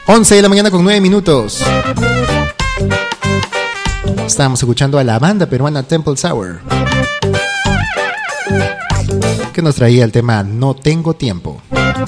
11 de la mañana con 9 minutos. Estábamos escuchando a la banda peruana Temple Sour, que nos traía el tema No Tengo Tiempo.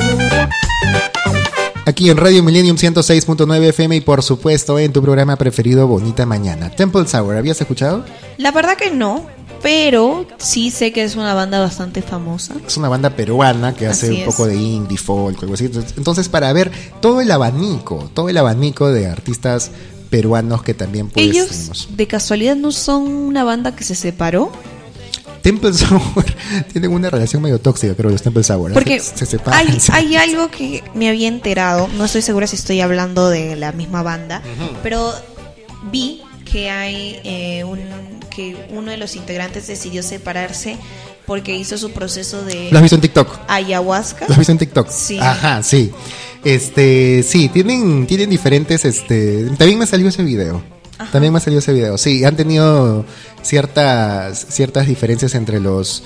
Aquí en Radio Millennium 106.9 FM y por supuesto en tu programa preferido Bonita Mañana. Temple Sour, ¿habías escuchado? La verdad que no, pero sí sé que es una banda bastante famosa. Es una banda peruana que hace un poco de indie folk, algo así. Entonces, para ver todo el abanico de artistas peruanos que también pues... ¿Ellos de casualidad no son una banda que se separó? Temple Sour tienen una relación medio tóxica, creo, los Temple Sour. Porque se separan, hay algo que me había enterado, no estoy segura si estoy hablando de la misma banda, pero vi que hay que uno de los integrantes decidió separarse porque hizo su proceso de... ¿Lo has visto en TikTok? Ayahuasca. ¿Lo has visto en TikTok? Sí. Ajá, sí. Sí, tienen diferentes, también me salió ese video. Ajá. También me salió ese video. Sí, han tenido ciertas diferencias entre los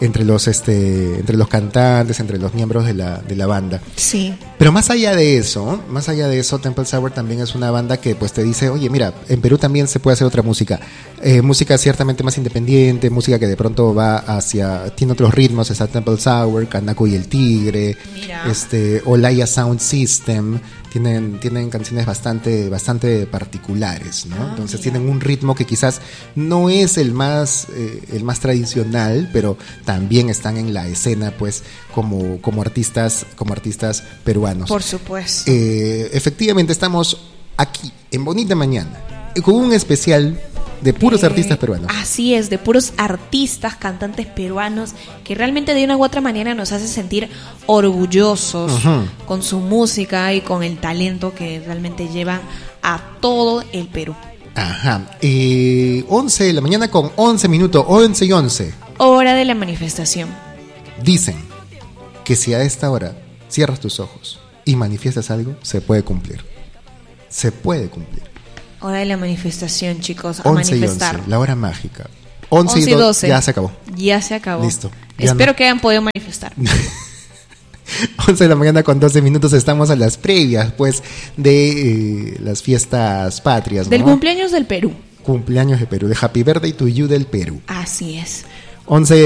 cantantes, entre los miembros de la banda. Sí. Pero más allá de eso, Temple Sour también es una banda que pues te dice, oye, mira, en Perú también se puede hacer otra música. Música ciertamente más independiente, música que de pronto tiene otros ritmos. Está Temple Sour, Kanako y el Tigre, Olaya Sound System. Tienen canciones bastante particulares, ¿no? Entonces tienen un ritmo que quizás no es el más tradicional, pero también están en la escena, pues, como artistas peruanos. Por supuesto. Efectivamente, estamos aquí en Bonita Mañana con un especial de puros artistas peruanos. Así es, de puros artistas, cantantes peruanos que realmente de una u otra manera nos hace sentir orgullosos con su música y con el talento que realmente llevan a todo el Perú. Ajá. 11 de la mañana con 11 minutos, 11 y 11. Hora de la manifestación. Dicen que si a esta hora cierras tus ojos y manifiestas algo, se puede cumplir. Se puede cumplir. Hora de la manifestación, chicos, a 11 manifestar. Y 11, la hora mágica. 11 y 12. Ya se acabó. Ya se acabó. Listo. Espero que hayan podido manifestar. 11 de la mañana con 12 minutos. Estamos a las previas, pues, de las fiestas patrias, ¿no? Del cumpleaños del Perú. Cumpleaños de Perú, de Happy Birthday to You del Perú. Así es. 11